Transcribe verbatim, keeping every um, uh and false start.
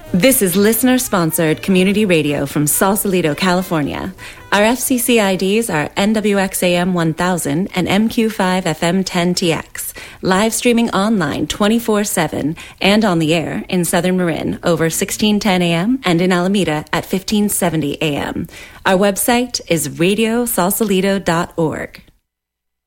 This is listener-sponsored community radio from Sausalito, California. Our F C C I Ds are N W X A M one thousand and M Q five F M ten T X. Live streaming online twenty-four seven and on the air in Southern Marin over sixteen ten A M and in Alameda at fifteen seventy A M. Our website is radio sausalito dot org.